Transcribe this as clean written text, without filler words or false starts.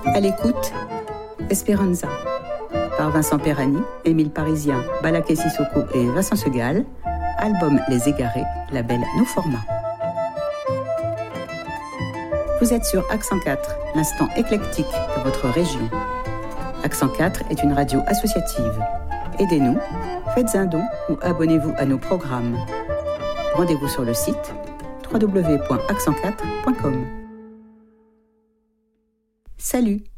À l'écoute, Esperanza, par Vincent Perani, Émile Parisien, Balaké Sissoko et Vincent Segal, album Les Égarés, label No Format. Vous êtes sur Accent 4, l'instant éclectique de votre région. Accent 4 est une radio associative. Aidez-nous, faites un don ou abonnez-vous à nos programmes. Rendez-vous sur le site www.accent4.com. Salut!